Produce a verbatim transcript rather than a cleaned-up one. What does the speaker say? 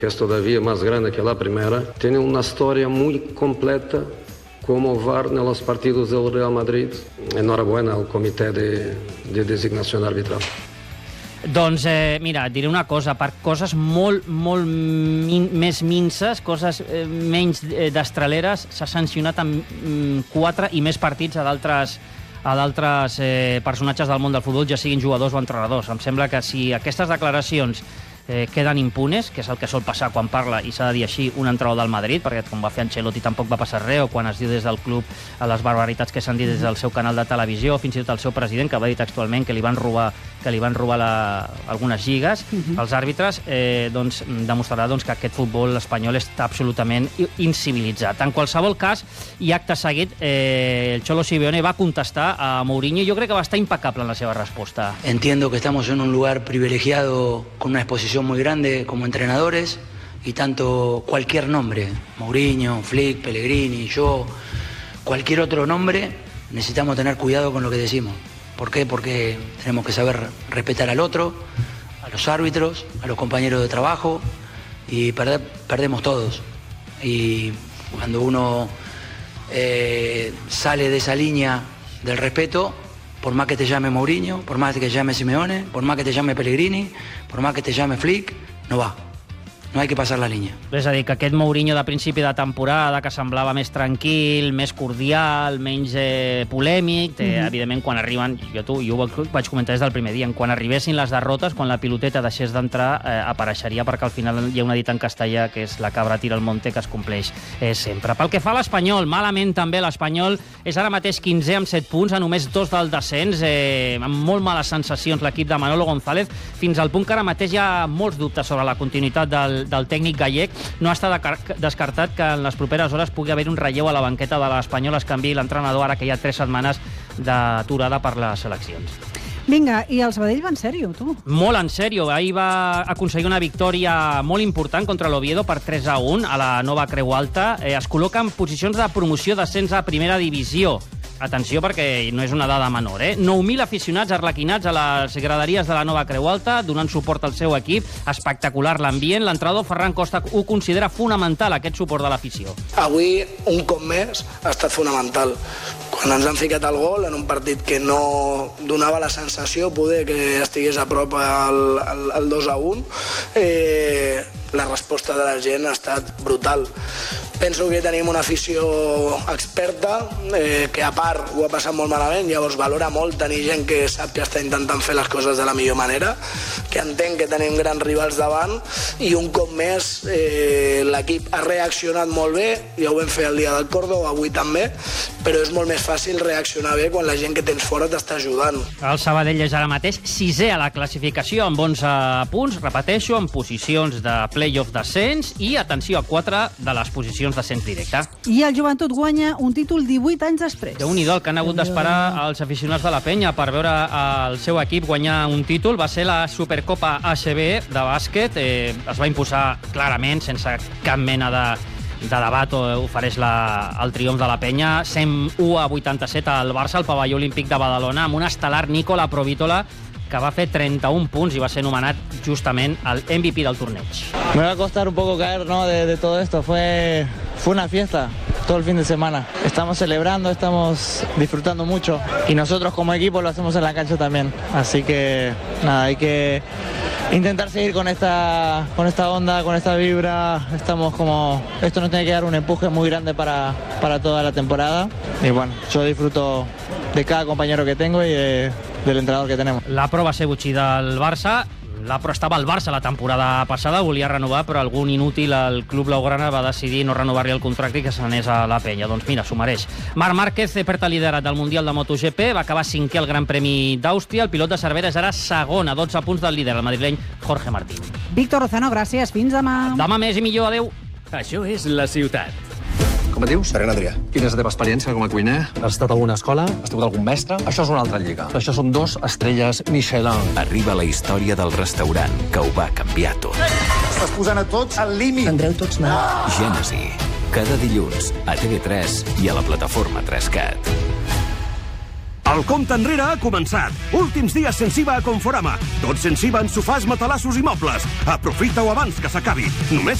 que es todavía más grande que la primera, tiene una historia muy completa como V A R en los partidos del Real Madrid. Enhorabuena al Comité de, de Designación Arbitral. Doncs, eh, mira, et diré una cosa, per coses molt, molt min més minces, coses eh, menys eh, destraleres, s'ha sancionat amb mm, quatre i més partits a d'altres a d'altres eh, personatges del món del futbol, ja siguin jugadors o entrenadors. Em sembla que si aquestes declaracions eh, queden impunes, que és el que sol passar quan parla, i s'ha de dir així, un entrenador del Madrid, perquè com va fer Ancelotti tampoc va passar res, o quan es diu des del club a les barbaritats que s'han dit des del seu canal de televisió, fins i tot el seu president, que va dir textualment que li van robar que li van robar la, algunes lligues, uh-huh. als àrbitres, eh, doncs, demostrarà doncs, que aquest futbol espanyol està absolutament incivilitzat. En qualsevol cas, i acte seguit, eh, el Cholo Simeone va contestar a Mourinho, jo crec que va estar impecable en la seva resposta. Entiendo que estamos en un lugar privilegiado con una exposición muy grande como entrenadores y tanto cualquier nombre, Mourinho, Flick, Pellegrini, yo, cualquier otro nombre, necesitamos tener cuidado con lo que decimos. ¿Por qué? Porque tenemos que saber respetar al otro, a los árbitros, a los compañeros de trabajo, y perder, perdemos todos. Y cuando uno eh, sale de esa línea del respeto, por más que te llame Mourinho, por más que te llame Simeone, por más que te llame Pellegrini, por más que te llame Flick, no va. No hay que passar la línia. És a dir, que aquest Mourinho de principi de temporada, que semblava més tranquil, més cordial, menys eh, polèmic, eh, mm-hmm. evidentment, quan arriben, jo, tu, jo ho vaig comentar des del primer dia, quan arribessin les derrotes, quan la piloteta deixés d'entrar, eh, apareixeria, perquè al final hi ha una dita en castellà, que és la cabra tira al monte, que es compleix eh, sempre. Pel que fa a l'Espanyol, malament també l'Espanyol, és ara mateix quinzè amb set punts, a només dos del descens, eh, amb molt males sensacions l'equip de Manolo González, fins al punt que ara mateix hi ha molts dubtes sobre la continuïtat del del tècnic gallec. No està descartat que en les properes hores pugui haver un relleu a la banqueta de l'Espanyol, es canviï l'entrenador ara que hi ha tres setmanes d'aturada per les eleccions. Vinga, i el Sabadell va en sèrio, tu? Molt en sèrio. Ahir va aconseguir una victòria molt important contra l'Oviedo per tres a un a la nova Creu Alta. Eh, es col·loca en posicions de promoció d'ascens a primera divisió. Atenció, perquè no és una dada menor, eh? nou mil aficionats arlequinats a les graderies de la nova Creu Alta, donant suport al seu equip. Espectacular l'ambient. L'entrenador Ferran Costa ho considera fonamental, aquest suport de l'afició. Avui, un cop més, ha estat fonamental. Quan ens han ficat el gol en un partit que no donava la sensació poder que estigués a prop al, al, al dos a un, eh, la resposta de la gent ha estat brutal. Penso que tenim una afició experta, eh, que a part ho ha passat molt malament, llavors valora molt tenir gent que sap que està intentant fer les coses de la millor manera, que entén que tenim grans rivals davant, i un cop més eh, l'equip ha reaccionat molt bé, ja ho vam fer el dia del Córdoba, avui també, però és molt més fàcil reaccionar bé quan la gent que tens fora t'està ajudant. El Sabadell és ara mateix sisè a la classificació amb onze punts, repeteixo, en posicions de play-off d'ascens i, atenció, a quatre de les posicions d'ascens directe. I el Joventut guanya un títol divuit anys després. Déu-n'hi-do, el que han hagut d'esperar els aficionats de la penya per veure el seu equip guanyar un títol va ser la Supercopa A C B de bàsquet. Eh, es va imposar clarament, sense cap mena de de debat, ofereix la, el triomf de la penya, cent u a vuitanta-set al Barça, al pavelló olímpic de Badalona, amb un estel·lar Nicola Provítola, que va fer trenta-un punts i va ser nomenat justament el M V P del torneig. Me va a costar un poco caer, ¿no? de, de todo esto. Fue, fue una fiesta todo el fin de semana. Estamos celebrando, estamos disfrutando mucho y nosotros como equipo lo hacemos en la cancha también. Así que nada, hay que intentar seguir con esta, con esta onda, con esta vibra. Estamos como, esto nos tiene que dar un empuje muy grande para, para toda la temporada. Y bueno, yo disfruto de cada compañero que tengo y de, del entrenador que tenemos. La pro va ser Butxí del Barça. La pro estava al Barça la temporada passada, volia renovar, però algun inútil al club blaugrana va decidir no renovar-li el contracte i que se n'anés a la penya. Doncs mira, s'ho mereix. Marc Márquez perd el liderat del Mundial de MotoGP, va acabar cinquè al Gran Premi d'Àustria. El pilot de Cervera és ara segon, a dotze punts del líder, el madrileny Jorge Martín. Víctor Lozano, gràcies. Fins demà. Demà més i millor. Adéu. Això és La Ciutat. Com et dius? Serent Adrià. Quina és la teva experiència com a cuiner? Has estat a alguna escola? Has tingut algun mestre? Això és una altra lliga. Això són dos estrelles Michelin. Arriba la història del restaurant que ho va canviar tot. Estàs posant a tots al límit. Andreu tots mal. Ah! Gènesi. Cada dilluns a T V tres i a la plataforma tres cat. El compte enrere ha començat. Últims dies sense I V A a Conforama. Tot sense I V A en sofàs, matalassos i mobles. Aprofita-ho abans que s'acabi. Només